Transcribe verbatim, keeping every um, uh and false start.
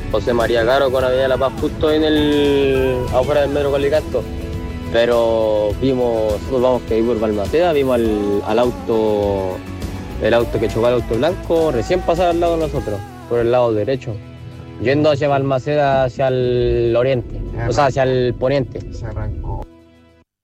José María Caro con Avenida La Paz, justo en el afuera del metro Calicanto. Pero vimos, nosotros vamos que ahí por Balmaceda, vimos al, al auto, el auto que chocó al auto blanco, recién pasaba al lado de nosotros, por el lado derecho, yendo hacia Balmaceda, hacia el oriente, o sea, hacia el poniente. Se arrancó.